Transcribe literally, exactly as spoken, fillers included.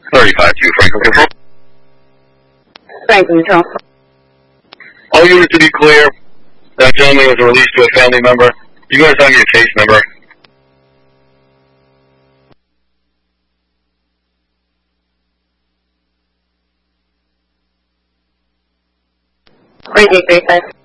thirty-five two, Franklin Control. Franklin Control. All units to be clear. That gentleman was released to a family member. You guys have your case number. three eight three five.